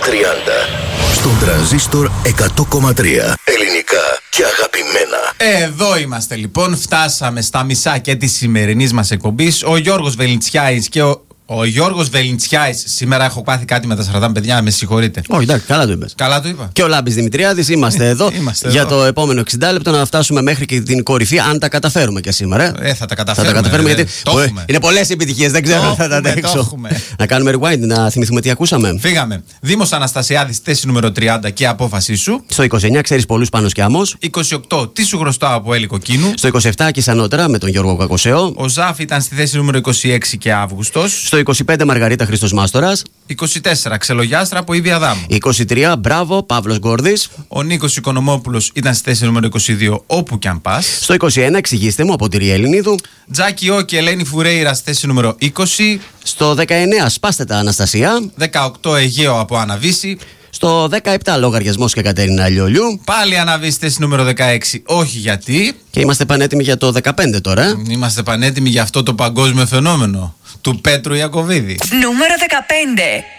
Στον τρανζίστορ 100,3. Ελληνικά και αγαπημένα. Εδώ είμαστε λοιπόν, φτάσαμε στα μισά και της σημερινής μας εκπομπής. Ο Γιώργος Βελιντσιάης και ο Γιώργος Βελιντσιάης. Σήμερα έχω πάθει κάτι με τα Σαρδάμ, παιδιά, με συγχωρείτε. Όχι, εντάξει, καλά το είπες. Καλά το είπα. Και ο Λάμπης Δημητριάδης, είμαστε εδώ για το επόμενο 60 λεπτό να φτάσουμε μέχρι και την κορυφή, αν τα καταφέρουμε και σήμερα. Θα τα καταφέρουμε. Γιατί είναι πολλές επιτυχίες, δεν ξέρω αν θα τα αντέξω. Να κάνουμε rewind, να θυμηθούμε τι ακούσαμε. Φύγαμε. Δήμος Αναστασιάδης, θέση νούμερο 30 και απόφασή σου. Στο 29, ξέρεις πολλούς Πάνος και Άμμος. 28, τι σου χρωστάω από Έλλη Κοκκίνου. Στο 27, και ανώτερα με τον Γιώργο Κακοσέο. Ο Ζάφ ήταν στη θέση νούμερο 26 και Αύγουστος. Στο 25, Μαργαρίτα Χρήστος Μάστορας. 24, Ξελογιάστρα από Ήβη Αδάμου. 23, Μπράβο, Παύλος Γκόρδης. Ο Νίκος Οικονομόπουλος ήταν στη θέση νούμερο 22, όπου κι αν πας. Στο 21, Εξηγήστε μου, από τη Ριέλ Ελληνίδου. Τζάκι Ο και Ελένη Φουρέιρα στη θέση νούμερο 20. Στο 19, Σπάστε τα Αναστασία. 18, Αιγαίο από Αναβίση. Στο 17, Λογαριασμός και Κατερίνα Λιολιού. Πάλι Αναβίση, θέση νούμερο 16, όχι γιατί. Και είμαστε πανέτοιμοι για το 15 τώρα. Είμαστε πανέτοιμοι για αυτό το παγκόσμιο φαινόμενο του Πέτρου Ιακωβίδη. Νούμερο 15.